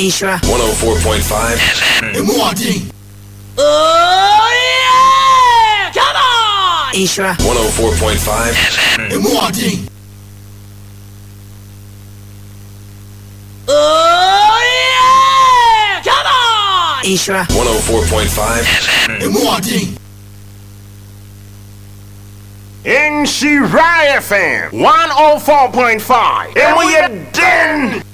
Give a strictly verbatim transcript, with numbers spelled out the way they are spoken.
Isra. one oh four point five. Mwadi. Oh yeah! Come on! Isra. one oh four point five. Mwadi. Oh yeah! Come on! Isra. one oh four point five. Mwadi. N C R I F M one oh four point five. And we are done.